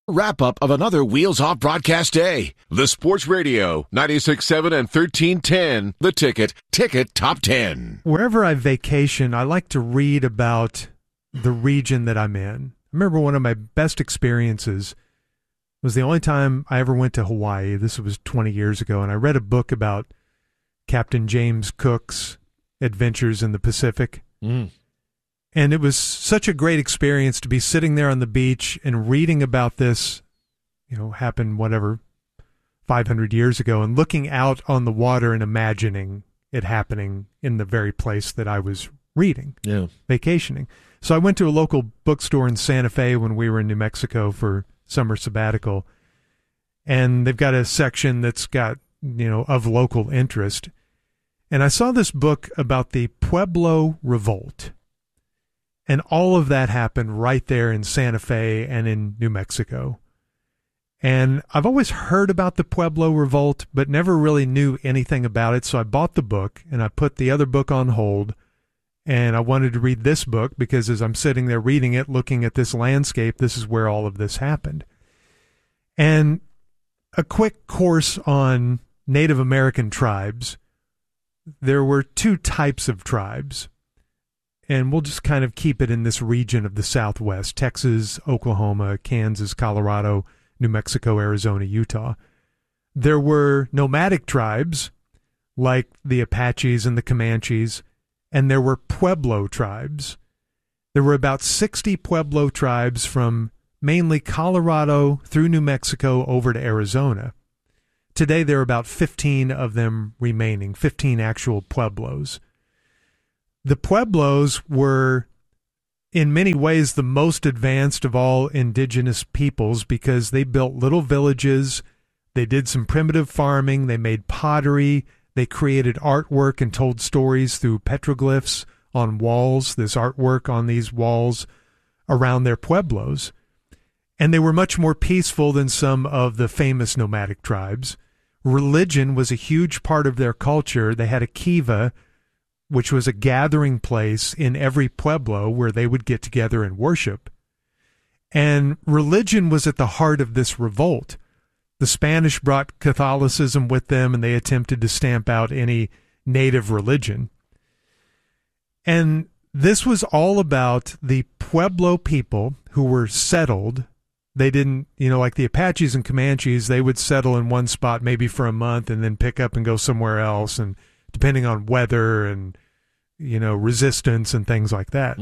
Wrap-up of another Wheels Off broadcast day. The Sports Radio, 96.7 and 1310. The Ticket Top 10. Wherever I vacation, I like to read about the region that I'm in. I remember one of my best experiences was the only time I ever went to Hawaii. This was 20 years ago, and I read a book about Captain James Cook's adventures in the Pacific. And it was such a great experience to be sitting there on the beach and reading about this, happened, 500 years ago, and looking out on the water and imagining it happening in the very place that I was reading, vacationing. So I went to a local bookstore in Santa Fe when we were in New Mexico for summer sabbatical, and they've got a section that's got, of local interest. And I saw this book about the Pueblo Revolt. And all of that happened right there in Santa Fe and in New Mexico. And I've always heard about the Pueblo Revolt, but never really knew anything about it. So I bought the book, and I put the other book on hold. And I wanted to read this book because as I'm sitting there reading it, looking at this landscape, this is where all of this happened. And a quick course on Native American tribes. There were two types of tribes. And we'll just kind of keep it in this region of the Southwest: Texas, Oklahoma, Kansas, Colorado, New Mexico, Arizona, Utah. There were nomadic tribes like the Apaches and the Comanches, and there were Pueblo tribes. There were about 60 Pueblo tribes from mainly Colorado through New Mexico over to Arizona. Today there are about 15 of them remaining, 15 actual Pueblos. The Pueblos were, in many ways, the most advanced of all indigenous peoples because they built little villages, they did some primitive farming, they made pottery, they created artwork and told stories through petroglyphs on walls, this artwork on these walls around their Pueblos. And they were much more peaceful than some of the famous nomadic tribes. Religion was a huge part of their culture. They had a kiva, which was a gathering place in every pueblo where they would get together and worship. And religion was at the heart of this revolt. The Spanish brought Catholicism with them, and they attempted to stamp out any native religion. And this was all about the Pueblo people who were settled. They didn't, like the Apaches and Comanches, they would settle in one spot maybe for a month and then pick up and go somewhere else, and depending on weather and, resistance and things like that.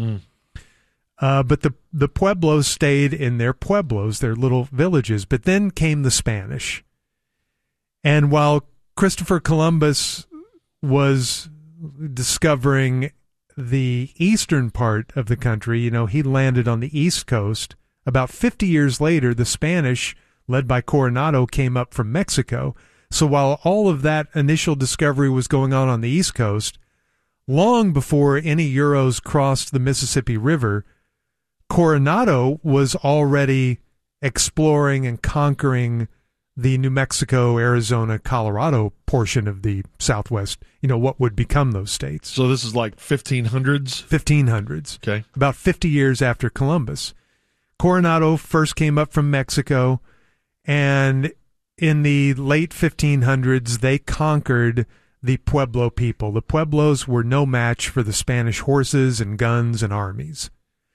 But the Pueblos stayed in their Pueblos, their little villages. But then came the Spanish. And while Christopher Columbus was discovering the eastern part of the country, he landed on the East Coast. About 50 years later, the Spanish, led by Coronado, came up from Mexico. So while all of that initial discovery was going on the East Coast, long before any Euros crossed the Mississippi River, Coronado was already exploring and conquering the New Mexico, Arizona, Colorado portion of the Southwest, what would become those states. So this is like 1500s? 1500s. Okay. About 50 years after Columbus. Coronado first came up from Mexico, and in the late 1500s, they conquered the Pueblo people. The Pueblos were no match for the Spanish horses and guns and armies.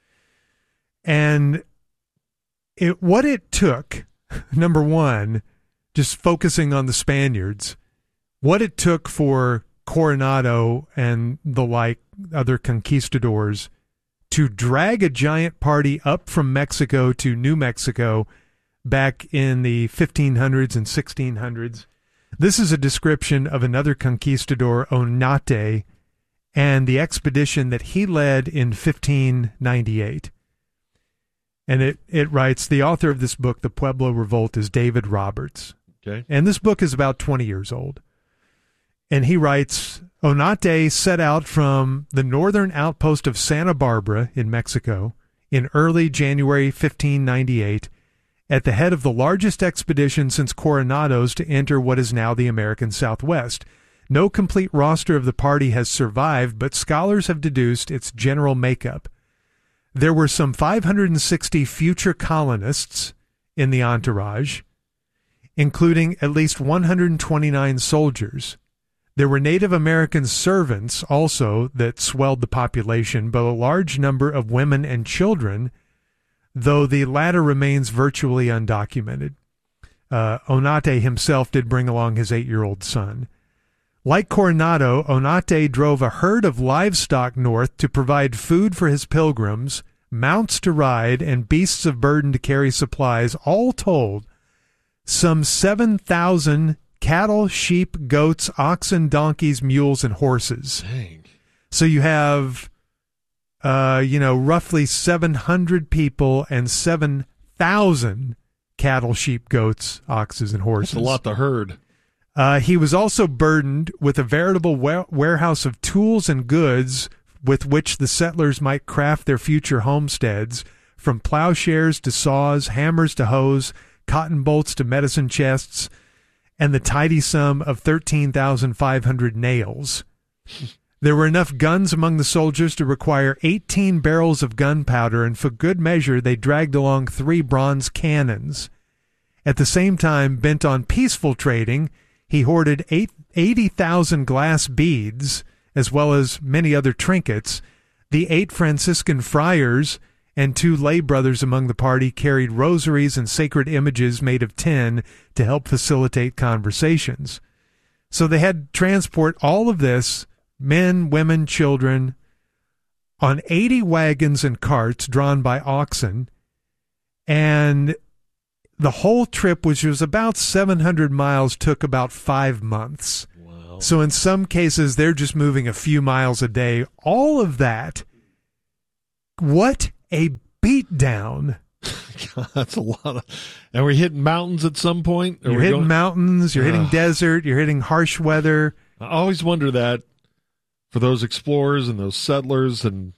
And what it took, number one, just focusing on the Spaniards, what it took for Coronado and the like other conquistadors to drag a giant party up from Mexico to New Mexico back in the 1500s and 1600s. This is a description of another conquistador, Oñate, and the expedition that he led in 1598. And it writes, the author of this book, The Pueblo Revolt, is David Roberts. Okay. And this book is about 20 years old. And he writes, Oñate set out from the northern outpost of Santa Barbara in Mexico in early January 1598 at the head of the largest expedition since Coronado's to enter what is now the American Southwest. No complete roster of the party has survived, but scholars have deduced its general makeup. There were some 560 future colonists in the entourage, including at least 129 soldiers. There were Native American servants also that swelled the population, but a large number of women and children, though the latter remains virtually undocumented. Onate himself did bring along his 8-year-old son. Like Coronado, Onate drove a herd of livestock north to provide food for his pilgrims, mounts to ride, and beasts of burden to carry supplies. All told, some 7,000 cattle, sheep, goats, oxen, donkeys, mules, and horses. Dang. So you have, roughly 700 people and 7,000 cattle, sheep, goats, oxes, and horses. That's a lot to herd. He was also burdened with a veritable warehouse of tools and goods with which the settlers might craft their future homesteads, from plowshares to saws, hammers to hoes, cotton bolts to medicine chests, and the tidy sum of 13,500 nails. There were enough guns among the soldiers to require 18 barrels of gunpowder, and for good measure they dragged along 3 bronze cannons. At the same time, bent on peaceful trading, he hoarded 80,000 glass beads, as well as many other trinkets. The 8 Franciscan friars and 2 lay brothers among the party carried rosaries and sacred images made of tin to help facilitate conversations. So they had to transport all of this, men, women, children, on 80 wagons and carts drawn by oxen, and the whole trip, which was about 700 miles, took about 5 months. Wow. So in some cases, they're just moving a few miles a day. All of that, what a beatdown. God, that's a lot of... And we're hitting mountains at some point? You're hitting mountains, you're hitting desert, you're hitting harsh weather. I always wonder that for those explorers and those settlers and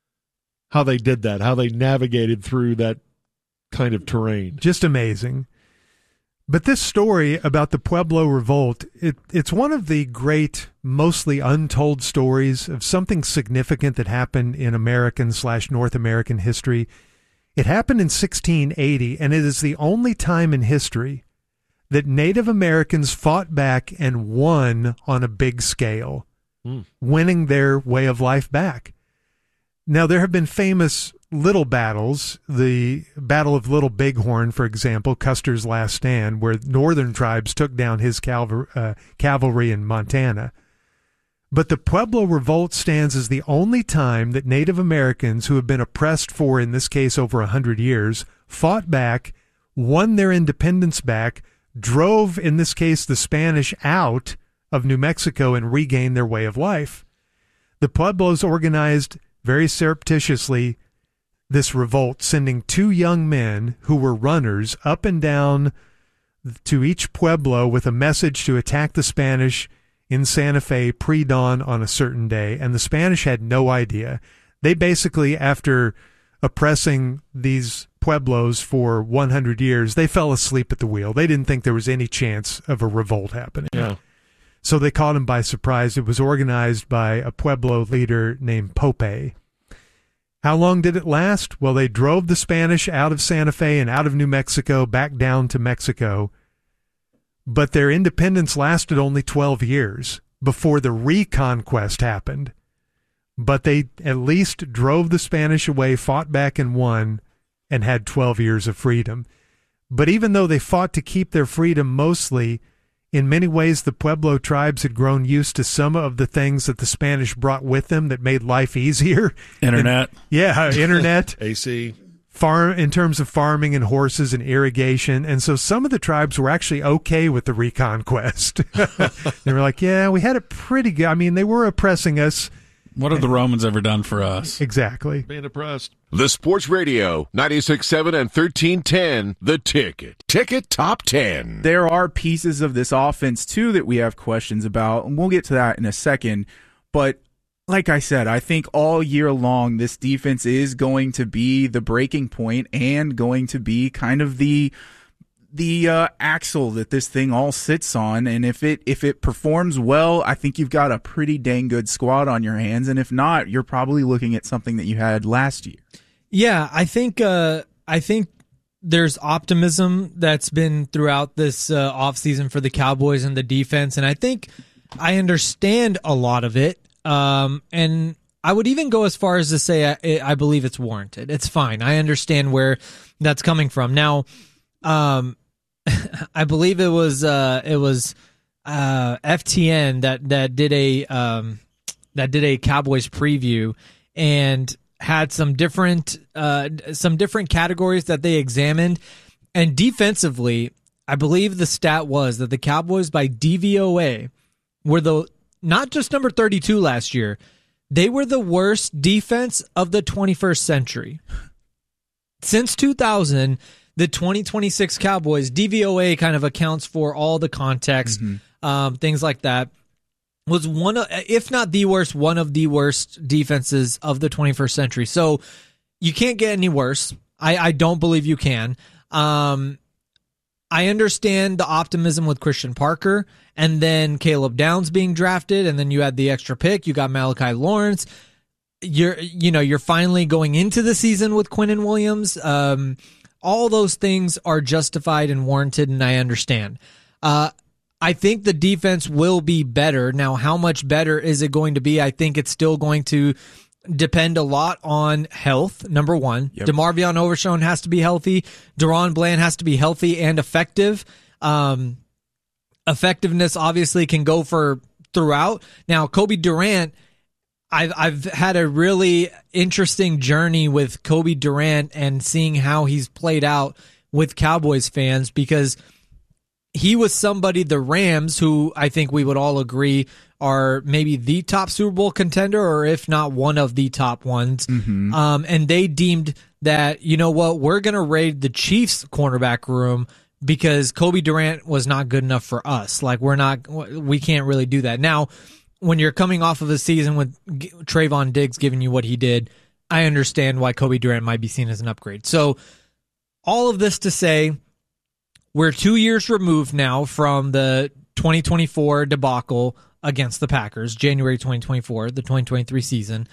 how they did that, how they navigated through that kind of terrain. Just amazing. But this story about the Pueblo Revolt, it's one of the great, mostly untold stories of something significant that happened in American/North American history. It happened in 1680, and it is the only time in history that Native Americans fought back and won on a big scale, winning their way of life back. Now, there have been famous little battles, the Battle of Little Bighorn, for example, Custer's Last Stand, where northern tribes took down his cavalry in Montana. But the Pueblo Revolt stands as the only time that Native Americans, who have been oppressed for, in this case, over 100 years, fought back, won their independence back, drove, in this case, the Spanish out of New Mexico and regained their way of life. The Pueblos organized very surreptitiously this revolt, sending 2 young men who were runners up and down to each pueblo with a message to attack the Spanish in Santa Fe pre-dawn on a certain day, and the Spanish had no idea. They basically, after oppressing these pueblos for 100 years, they fell asleep at the wheel. They didn't think there was any chance of a revolt happening. Yeah. So they caught him by surprise. It was organized by a Pueblo leader named Pope. How long did it last? Well, they drove the Spanish out of Santa Fe and out of New Mexico back down to Mexico. But their independence lasted only 12 years before the reconquest happened. But they at least drove the Spanish away, fought back and won, and had 12 years of freedom. But even though they fought to keep their freedom mostly, in many ways the Pueblo tribes had grown used to some of the things that the Spanish brought with them that made life easier. Internet. Internet. AC. Farm, in terms of farming and horses and irrigation. And so some of the tribes were actually okay with the reconquest. They were like, yeah, we had it pretty good. I mean, they were oppressing us. What have the Romans ever done for us? Exactly. Being oppressed. The Sports Radio, 96.7 and 1310, The Ticket. Ticket Top 10. There are pieces of this offense, too, that we have questions about, and we'll get to that in a second. But like I said, I think all year long, this defense is going to be the breaking point and going to be kind of the axle that this thing all sits on. And if it performs well, I think you've got a pretty dang good squad on your hands. And if not, you're probably looking at something that you had last year. Yeah, I think there's optimism that's been throughout this offseason for the Cowboys and the defense, and I think I understand a lot of it. And I would even go as far as to say I believe it's warranted. It's fine. I understand where that's coming from. Now, I believe it was FTN that did a Cowboys preview and had some different categories that they examined. And defensively, I believe the stat was that the Cowboys by DVOA were not just number 32 last year, they were the worst defense of the 21st century. Since 2000, the 2026 Cowboys, DVOA kind of accounts for all the context, things like that, was one of, if not the worst, one of the worst defenses of the 21st century. So you can't get any worse. I don't believe you can. I understand the optimism with Christian Parker and then Caleb Downs being drafted, and then you had the extra pick. You got Malachi Lawrence. You're finally going into the season with Quinnen Williams. All those things are justified and warranted, and I understand. I think the defense will be better. Now, how much better is it going to be? I think it's still going to depend a lot on health, number one. Yep. DeMarvion Overshown has to be healthy. Deron Bland has to be healthy and effective. Effectiveness obviously can go for throughout. Now, Kobe Durant, I've had a really interesting journey with Kobe Durant and seeing how he's played out with Cowboys fans, because he was somebody, the Rams, who I think we would all agree are maybe the top Super Bowl contender, or if not one of the top ones. And they deemed that, you know what, we're going to raid the Chiefs cornerback room because Kobe Durant was not good enough for us. Like, we can't really do that. Now, when you're coming off of a season with Trayvon Diggs giving you what he did, I understand why Kobe Durant might be seen as an upgrade. So all of this to say, we're 2 years removed now from the 2024 debacle against the Packers, January 2024, the 2023 season.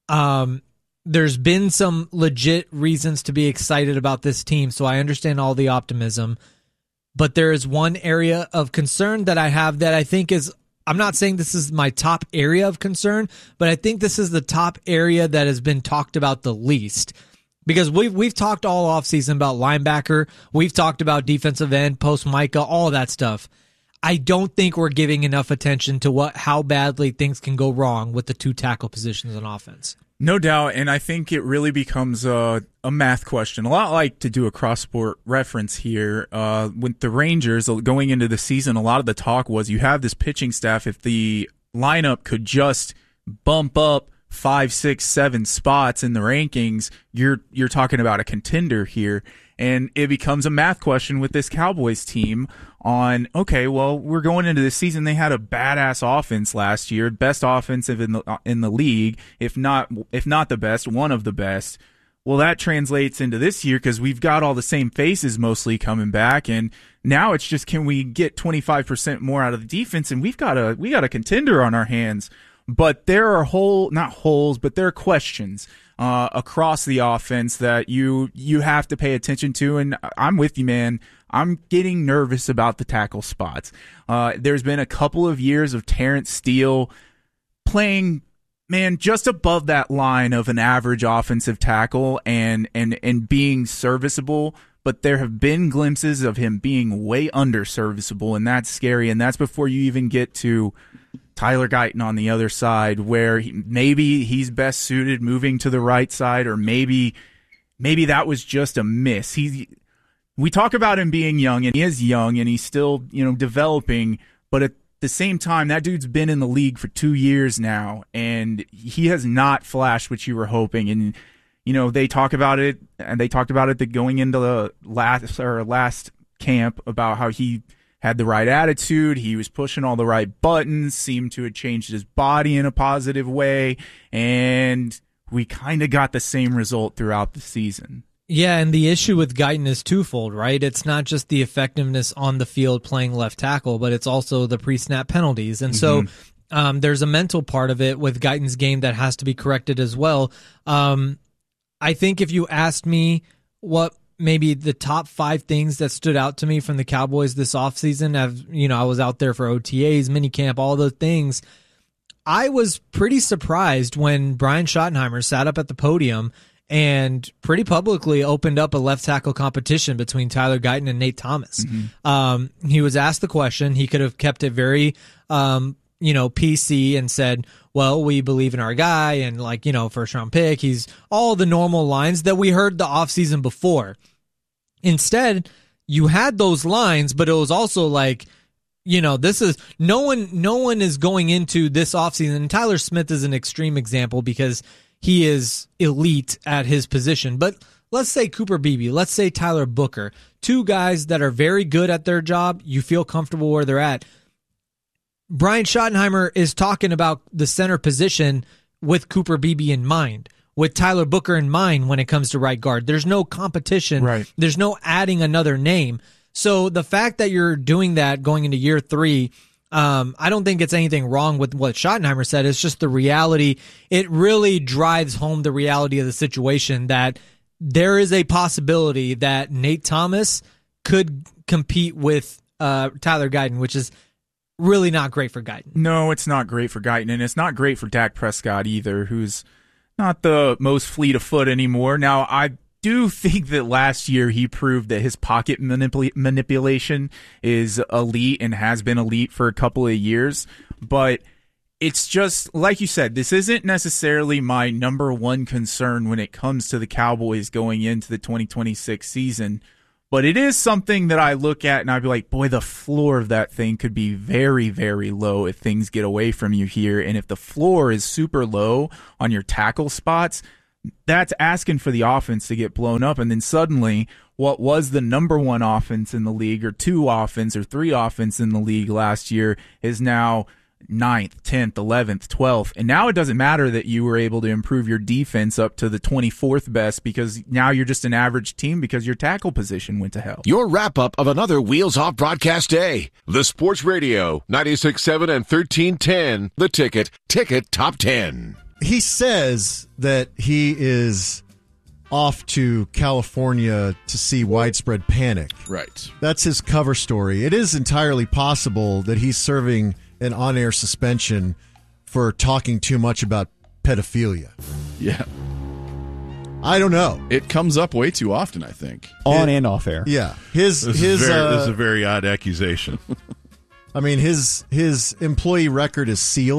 There's been some legit reasons to be excited about this team, so I understand all the optimism. But there is one area of concern that I have that I think is, I'm not saying this is my top area of concern, but I think this is the top area that has been talked about the least. Because we've talked all offseason about linebacker, we've talked about defensive end, post Micah, all that stuff. I don't think we're giving enough attention to how badly things can go wrong with the two tackle positions on offense. No doubt, and I think it really becomes a math question. A lot like to do a cross-sport reference here. With the Rangers going into the season, a lot of the talk was you have this pitching staff. If the lineup could just bump up 5, 6, 7 spots in the rankings, you're talking about a contender here. And it becomes a math question with this Cowboys team on, okay, well, we're going into this season. They had a badass offense last year, best offensive in the league, if not the best, one of the best. Well, that translates into this year because we've got all the same faces mostly coming back, and now it's just, can we get 25% more out of the defense? And we got a contender on our hands. But there are not holes, but there are questions across the offense that you have to pay attention to. And I'm with you, man. I'm getting nervous about the tackle spots. There's been a couple of years of Terrence Steele playing, man, just above that line of an average offensive tackle and being serviceable. But there have been glimpses of him being way under serviceable, and that's scary. And that's before you even get to Tyler Guyton on the other side, where maybe he's best suited moving to the right side, or maybe that was just a miss. We talk about him being young, and he is young, and he's still, developing, but at the same time, that dude's been in the league for 2 years now, and he has not flashed what you were hoping. And they talk about it, and they talked about it going into the last camp about how he had the right attitude, he was pushing all the right buttons, seemed to have changed his body in a positive way, and we kind of got the same result throughout the season. Yeah, and the issue with Guyton is twofold, right? It's not just the effectiveness on the field playing left tackle, but it's also the pre-snap penalties. And so there's a mental part of it with Guyton's game that has to be corrected as well. I think if you asked me what maybe the top 5 things that stood out to me from the Cowboys this offseason. I was out there for OTAs, minicamp, all those things. I was pretty surprised when Brian Schottenheimer sat up at the podium and pretty publicly opened up a left tackle competition between Tyler Guyton and Nate Thomas. Mm-hmm. He was asked the question. He could have kept it very, PC and said, well, we believe in our guy and first round pick. He's all the normal lines that we heard the offseason before. Instead, you had those lines, but it was also like, this is no one is going into this offseason. And Tyler Smith is an extreme example because he is elite at his position. But let's say Cooper Beebe, let's say Tyler Booker, 2 guys that are very good at their job. You feel comfortable where they're at. Brian Schottenheimer is talking about the center position with Cooper Beebe in mind, with Tyler Booker in mind when it comes to right guard. There's no competition. Right. There's no adding another name. So the fact that you're doing that going into year 3, I don't think it's anything wrong with what Schottenheimer said. It's just the reality. It really drives home the reality of the situation that there is a possibility that Nate Thomas could compete with Tyler Guyton, which is really not great for Guyton. No, it's not great for Guyton, and it's not great for Dak Prescott either, who's not the most fleet of foot anymore. Now, I do think that last year he proved that his pocket manipulation is elite and has been elite for a couple of years, but it's just, like you said, this isn't necessarily my number one concern when it comes to the Cowboys going into the 2026 season. But it is something that I look at and I'd be like, boy, the floor of that thing could be very, very low if things get away from you here. And if the floor is super low on your tackle spots, that's asking for the offense to get blown up. And then suddenly what was the number 1 offense in the league or 2 offense or 3 offense in the league last year is now 9th, 10th, 11th, 12th. And now it doesn't matter that you were able to improve your defense up to the 24th best because now you're just an average team because your tackle position went to hell. Your wrap-up of another Wheels Off broadcast day. The Sports Radio, 96.7 and 1310. The Ticket Top 10. He says that he is off to California to see widespread panic. Right. That's his cover story. It is entirely possible that he's serving an on-air suspension for talking too much about pedophilia. Yeah. I don't know. It comes up way too often, I think. On and off air. Yeah. This is a very odd accusation. I mean, his employee record is sealed.